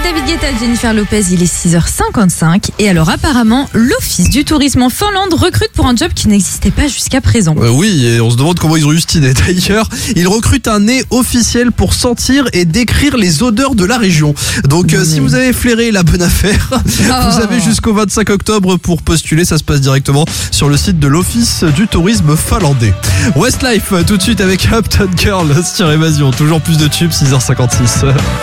David Guetta, Jennifer Lopez, il est 6h55. Et alors apparemment, l'Office du tourisme en Finlande recrute pour un job qui n'existait pas jusqu'à présent. Oui, et on se demande comment ils ont eu cette idée. D'ailleurs, ils recrutent un nez officiel pour sentir et décrire les odeurs de la région. Donc si vous avez flairé la bonne affaire, vous avez jusqu'au 25 octobre pour postuler. Ça se passe directement sur le site de l'Office du tourisme finlandais. Westlife, tout de suite avec Uptown Girl sur Évasion. Toujours plus de tubes, 6h56.